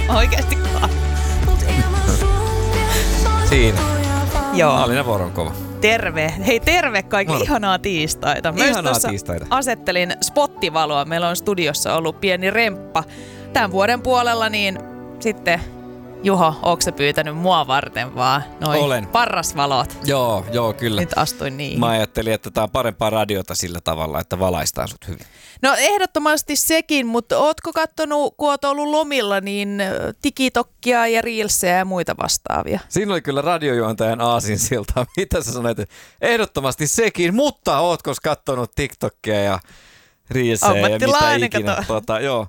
Oikeastikaan. Siinä. Joo. Alina Voronkova. Terve. Hei terve kaikille. Ihanaa tiistaita. Ihanaa tiistaita. Asettelin spottivaloa. Meillä on studiossa ollut pieni remppa. Tämän vuoden puolella niin sitten Juho, ootko sä pyytänyt mua varten vaan noin parrasvalot? Joo, kyllä. Nyt astuin niihin. Mä ajattelin, että tää on parempaa radiota sillä tavalla, että valaistaan sut hyvin. No ehdottomasti sekin, mutta ootko kattonut, kun oot ollut lomilla, niin TikTokia ja Reelsia ja muita vastaavia? Siinä oli kyllä radiojuontajan aasinsilta. Mitä sä sanoit? Ehdottomasti sekin, mutta ootko kattonut TikTokia ja Reelsia ja mitä ikinä? Joo.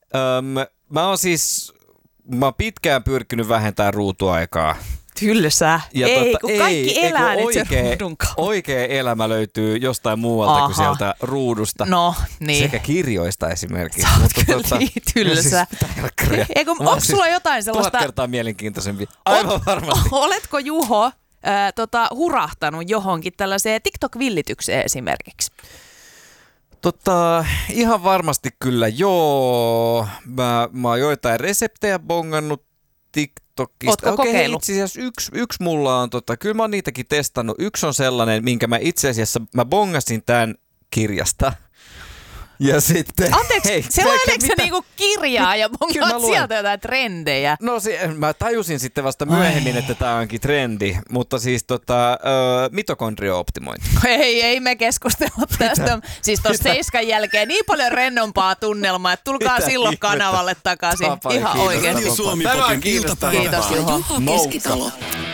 Mä oon pitkään pyrkinyt vähentämään ruutuaikaa. Tylsää. Ja kun kaikki elää nyt sen ruudun kautta. Oikea elämä löytyy jostain muualta kuin sieltä ruudusta. No, niin. Sekä kirjoista esimerkiksi. Sä oot kyllä niin tylsä. Onko sulla jotain sellaista... 1000 kertaa mielenkiintoisempi. Aivan varmasti. Oletko Juho hurahtanut johonkin tällaiseen TikTok-villitykseen esimerkiksi? Ihan varmasti kyllä, joo. Mä oon joitain reseptejä bongannut TikTokista. Ootko kokeillut? Itse asiassa yksi mulla on, kyllä mä oon niitäkin testannut. Yksi on sellainen, minkä mä itse asiassa, mä bongasin tämän kirjasta. Ja sitten... Anteeksi, selaileks sä niinku kirjaa ja bongaat sieltä jotain trendejä? No mä tajusin sitten vasta myöhemmin, että tää onkin trendi, mutta siis mitokondrio-optimointi. Ei me keskustella tästä. Siis tuossa 7 jälkeen niin paljon rennompaa tunnelmaa, että tulkaa silloin kanavalle takaisin. Ihan oikein. Radio Suomi-potin iltapäivä. Kiitos Juho. Juho Keskitalo.